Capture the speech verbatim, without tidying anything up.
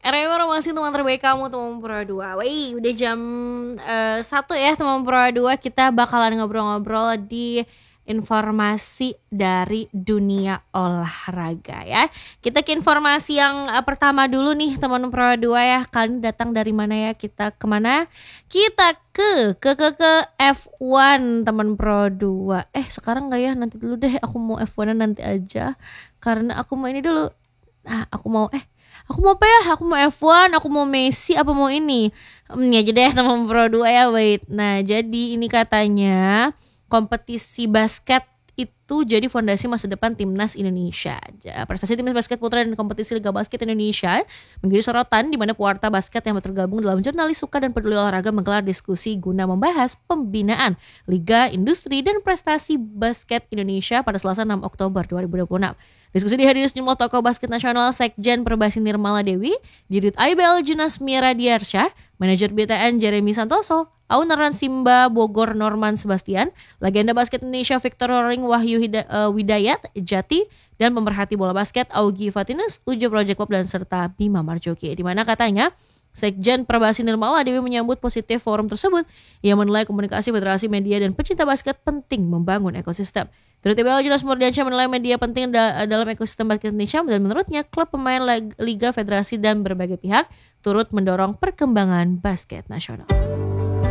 Era informasi teman terbaik kamu teman Pro dua. Wih, udah jam eh, satu ya teman Pro dua. Kita bakalan ngobrol-ngobrol di informasi dari dunia olahraga ya. Kita ke informasi yang eh, pertama dulu nih teman Pro dua ya. Kali ini datang dari mana ya? Kita kemana? Kita ke ke ke ke F satu teman Pro dua. Eh sekarang nggak ya? Nanti dulu deh. Aku mau F satu nanti aja. Karena aku mau ini dulu. Nah, aku mau eh Aku mau apa ya? Aku mau F satu, aku mau Messi, apa mau ini? Hmm, ini aja deh teman Pro dua ya, wait. Nah, jadi ini katanya kompetisi basket itu jadi fondasi masa depan timnas Indonesia. Ja- Prestasi timnas basket putra dan kompetisi Liga Basket Indonesia menjadi sorotan di mana pewarta basket yang tergabung dalam jurnalis suka dan peduli olahraga menggelar diskusi guna membahas pembinaan Liga, industri, dan prestasi basket Indonesia pada Selasa enam Oktober dua ribu dua puluh enam. Diskusi dihadiri sejumlah tokoh basket nasional, Sekjen Perbasi Nirmala Dewi, Dirut I B L Junas Mira Diarsyah, Manajer B T N Jeremy Santoso, owner Simba Bogor Norman Sebastian, legenda basket Indonesia Victor Roring Wahyu Hida- eh, Widayat Jati, dan pemerhati bola basket Augie Fatinus, Ujo Project Pop, dan serta Bima Marjoki. Di mana katanya Sekjen Perbasi Nirmala Dewi menyambut positif forum tersebut. Ia menilai komunikasi federasi media dan pecinta basket penting membangun ekosistem. Dirut I B L Junas Murdiansyah menilai media penting da- dalam ekosistem basket Indonesia dan menurutnya klub, pemain, leg- liga, federasi, dan berbagai pihak turut mendorong perkembangan basket nasional.